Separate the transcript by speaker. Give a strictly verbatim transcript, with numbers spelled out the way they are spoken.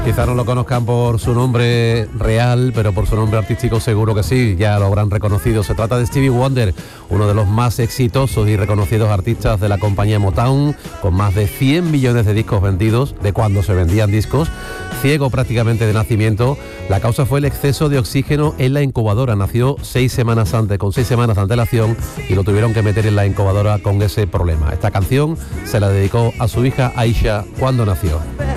Speaker 1: Quizá no lo conozcan por su nombre real, pero por su nombre artístico seguro que sí, ya lo habrán reconocido. Se trata de Stevie Wonder, uno de los más exitosos y reconocidos artistas de la compañía Motown, con más de cien millones de discos vendidos, de cuando se vendían discos. Ciego prácticamente de nacimiento, la causa fue el exceso de oxígeno en la incubadora. Nació seis semanas antes, con seis semanas de antelación, y lo tuvieron que meter en la incubadora con ese problema. Esta canción se la dedicó a su hija Aisha cuando nació.